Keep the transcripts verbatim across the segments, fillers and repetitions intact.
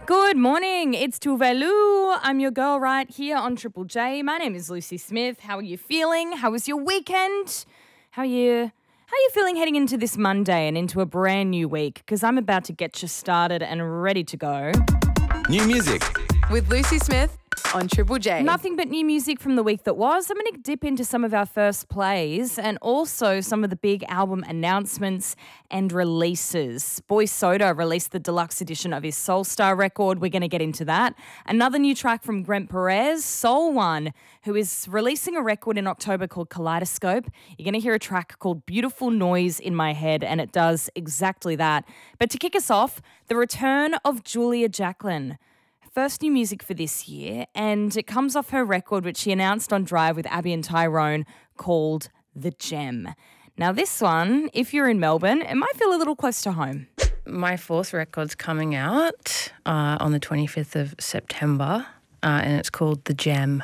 Good morning, it's Tuvalu. I'm your girl right here on Triple J. My name is Lucy Smith. How are you feeling? How was your weekend? How are you, how are you feeling heading into this Monday and into a brand new week? Because I'm about to get you started and ready to go. New music with Lucy Smith on Triple J. Nothing but new music from the week that was. I'm going to dip into some of our first plays and also some of the big album announcements and releases. Boy Soda released the deluxe edition of his Soul Star record. We're going to get into that. Another new track from Grent Perez, Soul One, who is releasing a record in October called Kaleidoscope. You're going to hear a track called Beautiful Noise in My Head, and it does exactly that. But to kick us off, the return of Julia Jacklin. First new music for this year, and it comes off her record, which she announced on Drive with Abby and Tyrone, called The Gem. Now this one, if you're in Melbourne, it might feel a little close to home. My fourth record's coming out uh, on the twenty-fifth of September, uh, and it's called The Gem.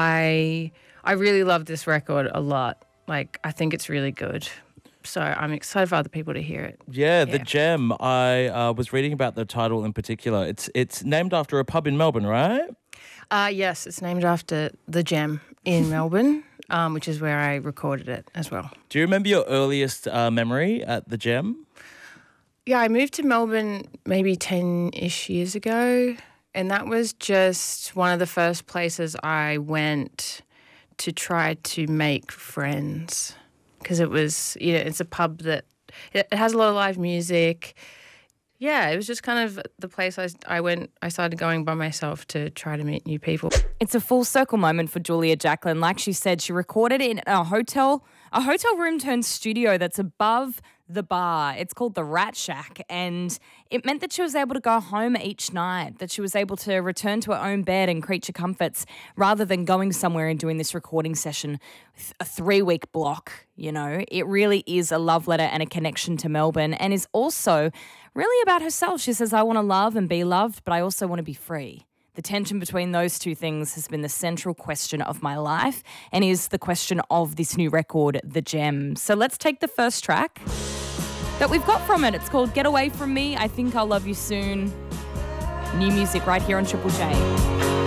I I really love this record a lot. Like, I think it's really good. So I'm excited for other people to hear it. Yeah, The Gem. I uh, was reading about the title in particular. It's it's named after a pub in Melbourne, right? Uh, yes, it's named after The Gem in Melbourne, um, which is where I recorded it as well. Do you remember your earliest uh, memory at The Gem? Yeah, I moved to Melbourne maybe ten-ish years ago, and that was just one of the first places I went to try to make friends. Because it was, you know, it's a pub that, it has a lot of live music. Yeah, it was just kind of the place I, I went, I started going by myself to try to meet new people. It's a full circle moment for Julia Jacklin. Like she said, she recorded it in a hotel, a hotel room turned studio that's above the bar. It's called the Rat Shack, and it meant that she was able to go home each night, that she was able to return to her own bed and creature comforts rather than going somewhere and doing this recording session with a three-week block, you know. It really is a love letter and a connection to Melbourne, and is also really about herself. She says, I want to love and be loved, but I also want to be free. The tension between those two things has been the central question of my life and is the question of this new record, The Gem. So let's take the first track that we've got from it. It's called Get Away From Me, I Think I'll Love You Soon. New music right here on Triple J.